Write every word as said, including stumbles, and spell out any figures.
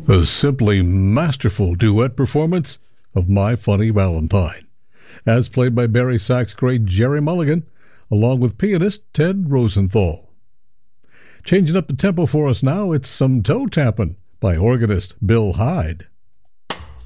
A simply masterful duet performance of My Funny Valentine, as played by Barry sax great Gerry Mulligan, along with pianist Ted Rosenthal. Changing up the tempo for us now, it's some toe tapping by organist Bill Hyde.